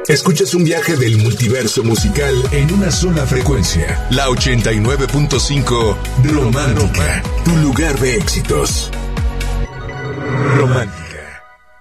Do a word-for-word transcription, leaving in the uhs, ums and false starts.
Escuchas un viaje del multiverso musical en una sola frecuencia. La ochenta y nueve punto cinco Romántica, tu lugar de éxitos. Romántica.